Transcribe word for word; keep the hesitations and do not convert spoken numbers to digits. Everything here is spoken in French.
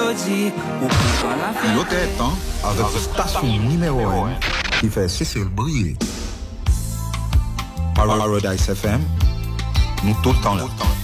Il était temps avec la station numéro un qui fait cesser le briller. Paradise F M, nous tout le temps là.